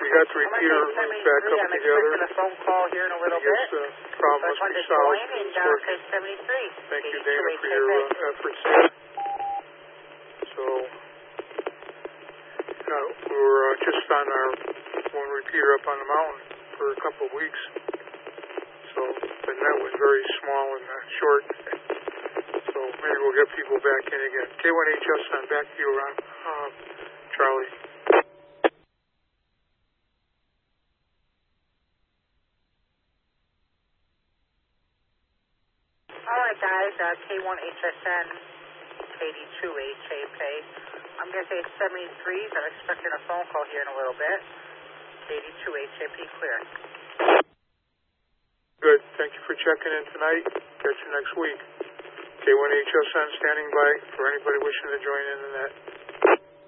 got the repeater back up I'm together. expecting a phone call here in a little bit. I guess the problem must be solved. Code 73. Thank you, Dana, for your efforts there. So, we were just on our one repeater up on the mountain for a couple of weeks. So the net was very small and short. So maybe we'll get people back in again. K1HS on back to you, Ron. Charlie. All right, guys. K1HSN, KD2HAP. I'm going to say 73s. I'm expecting a phone call here in a little bit. KD2HAP clear. Good. Thank you for checking in tonight. Catch you next week. K1HSN standing by for anybody wishing to join in the net.